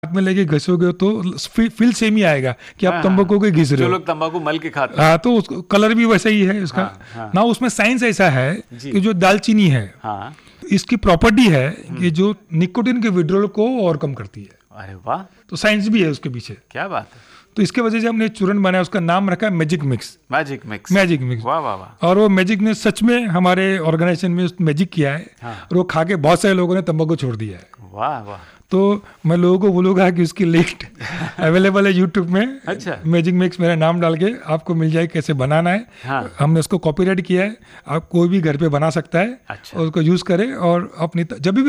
हाथ में लेके घिसोगे तो फील सेम ही आएगा कि आप तंबाकू को घिस रहे जो हो। लोग तंबाकू मल के खाते हैं। हाँ, तो कलर भी वैसा ही है उसका। ना उसमें साइंस ऐसा है जी। कि जो दालचीनी है हाँ, इसकी प्रॉपर्टी है कि जो निकोटिन के विड्रॉल को ओवरकम करती है। अरे वाह, तो साइंस भी है उसके पीछे। क्या बात है। तो इसके वजह से हमने चूरन बनाया, उसका नाम रखा है magic mix. Magic mix. Magic mix. वाह वाह वाह। और वो मैजिक ने सच में हमारे ऑर्गेनाइजेशन में मैजिक किया है। और वो खा के बहुत सारे लोगों ने तंबाकू छोड़ दिया है। वाह वाह। तो मैं लोगों को बोलूँगा कि उसकी लिस्ट अवेलेबल है यूट्यूब में। अच्छा। मैजिक मिक्स मेरा नाम डाल के आपको मिल जाए कैसे बनाना है। हाँ। हमने उसको कॉपीराइट किया है, आप कोई भी घर पे बना सकता है। अच्छा। और उसको यूज़ करें और अपनी जब भी